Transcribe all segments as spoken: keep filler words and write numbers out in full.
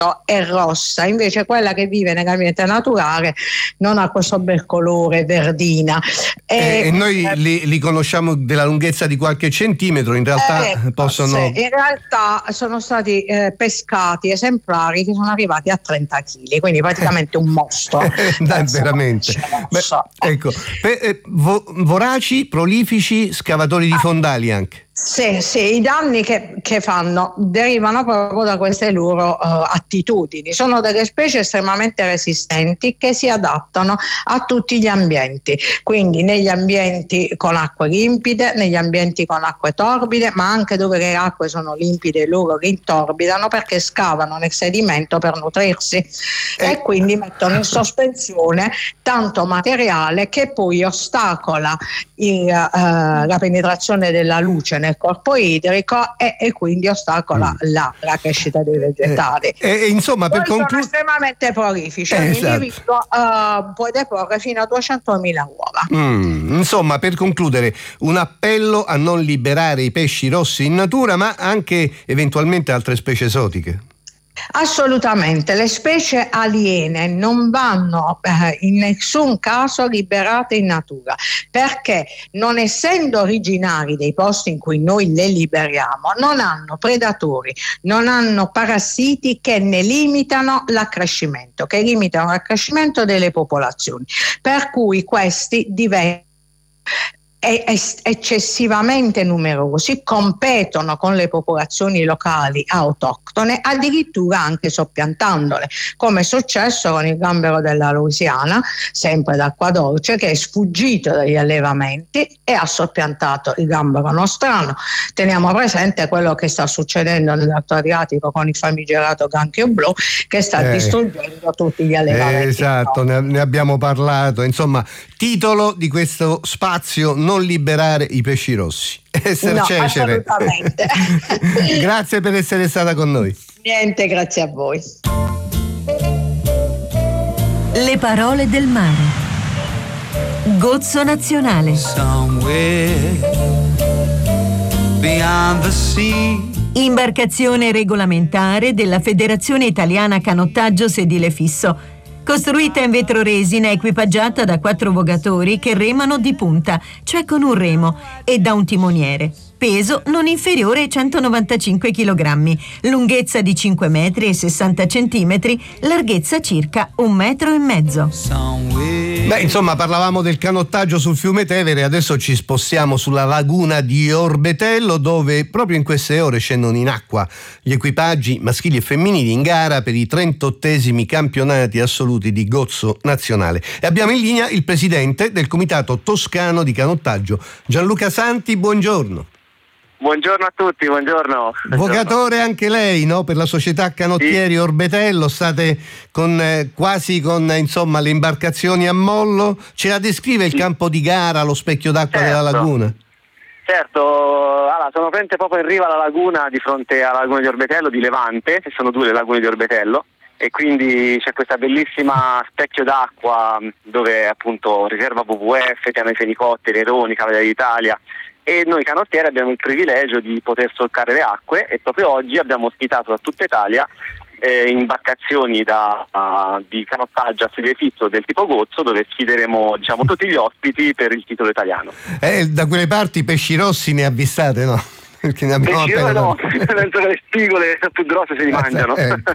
è rossa, invece quella che vive nell'ambiente naturale non ha questo bel colore verdina. E, e, e noi eh, li, li conosciamo della lunghezza di qualche centimetro, in realtà eh, possono... In realtà sono stati eh, pescati esemplari che sono arrivati a trenta chili, quindi praticamente un mostro. Dai, veramente. Beh, ecco, per, eh, vo, voraci, prolifici, scavatori di fondali anche. Sì, sì, i danni che, che fanno derivano proprio da queste loro uh, attitudini. Sono delle specie estremamente resistenti che si adattano a tutti gli ambienti, quindi negli ambienti con acque limpide, negli ambienti con acque torbide, ma anche dove le acque sono limpide loro rintorbidano perché scavano nel sedimento per nutrirsi eh. e quindi mettono in sospensione tanto materiale che poi ostacola il, uh, la penetrazione della luce nel corpo idrico e, e quindi ostacola mm. la, la crescita dei vegetali. E eh, eh, insomma, per conclu- conclu- sono estremamente prolifici. Eh, esatto. L'individuo uh, può deporre fino a duecentomila uova. Mm, insomma, per concludere, un appello a non liberare i pesci rossi in natura, ma anche eventualmente altre specie esotiche. Assolutamente, le specie aliene non vanno eh, in nessun caso liberate in natura, perché non essendo originari dei posti in cui noi le liberiamo, non hanno predatori, non hanno parassiti che ne limitano l'accrescimento, che limitano l'accrescimento delle popolazioni, per cui questi diventano eccessivamente numerosi, competono con le popolazioni locali autoctone, addirittura anche soppiantandole, come è successo con il gambero della Louisiana, sempre d'acqua dolce, che è sfuggito dagli allevamenti e ha soppiantato il gambero nostrano. Teniamo presente quello che sta succedendo nell'Alto Adriatico con il famigerato granchio blu, che sta eh, distruggendo tutti gli allevamenti. Eh, esatto, ne, ne abbiamo parlato. Insomma, titolo di questo spazio: non liberare i pesci rossi. Esser no, Cecere. Assolutamente. Grazie per essere stata con noi. Niente, grazie a voi. Le parole del mare. Gozzo nazionale. Somewhere beyond the sea. Imbarcazione regolamentare della Federazione Italiana Canottaggio Sedile Fisso. Costruita in vetro resina, equipaggiata da quattro vogatori che remano di punta, cioè con un remo, e da un timoniere. Peso non inferiore ai centonovantacinque chilogrammi, lunghezza di cinque metri e sessanta centimetri, larghezza circa un metro e mezzo. Beh, insomma, parlavamo del canottaggio sul fiume Tevere, adesso ci spostiamo sulla laguna di Orbetello, dove proprio in queste ore scendono in acqua gli equipaggi maschili e femminili in gara per i trentottesimi campionati assoluti di gozzo nazionale. E abbiamo in linea il presidente del Comitato Toscano di Canottaggio, Gianluca Santi, buongiorno. Buongiorno a tutti, buongiorno. Vogatore anche lei, no? Per la società Canottieri sì. Orbetello, state con eh, quasi con insomma le imbarcazioni a mollo. Ce la descrive il sì. campo di gara, lo specchio d'acqua certo. della laguna? Certo, allora, sono presente proprio in riva alla laguna, di fronte alla laguna di Orbetello di Levante, che sono due le lagune di Orbetello, e quindi c'è questa bellissima specchio d'acqua dove appunto riserva W W F, piano i fenicotteri, Aironi, Cavalleria d'Italia. E noi canottieri abbiamo il privilegio di poter solcare le acque e proprio oggi abbiamo ospitato da tutta Italia eh, imbarcazioni da, uh, di canottaggio a sedile fisso del tipo gozzo, dove sfideremo diciamo tutti gli ospiti per il titolo italiano. Eh, da quelle parti pesci rossi ne avvistate, no? Perché ne abbiamo pesci appena... no, penso che le spigole più grosse se li mangiano. Ecco.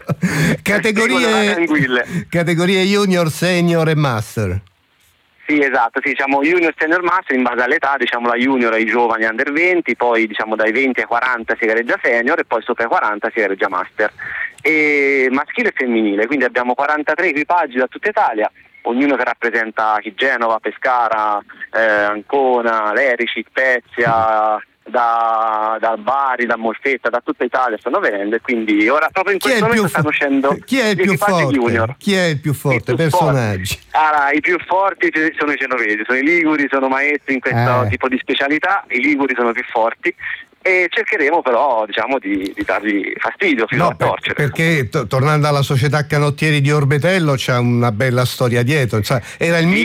Categorie, categorie junior, senior e master. Sì, esatto, sì, diciamo junior, senior, master in base all'età, diciamo la junior ai giovani under venti, poi diciamo dai venti ai quaranta si gareggia senior e poi sopra i quaranta si gareggia master. E maschile e femminile, quindi abbiamo quarantatré equipaggi da tutta Italia, ognuno che rappresenta chi Genova, Pescara, eh, Ancona, Lerici, Spezia, da, da Bari, da Molfetta, da tutta Italia stanno venendo, e quindi ora proprio in questo momento stanno uscendo chi è il più forte? Junior. Chi è il più forte? Il più personaggi? Forte. Allora, i più forti sono i genovesi, sono i liguri, sono maestri in questo eh. tipo di specialità, i liguri sono più forti. E cercheremo però diciamo di, di dargli fastidio fino no, a torcere. Perché to- tornando alla società Canottieri di Orbetello c'è una bella storia dietro, cioè, era il sì,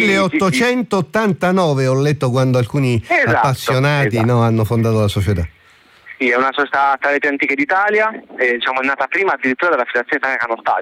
milleottocentottantanove sì, sì. Ho letto quando alcuni esatto, appassionati esatto. No, hanno fondato la società. Sì, è una società tra le più antiche d'Italia, e, diciamo, è nata prima addirittura della Federazione Italiana Canottaggio.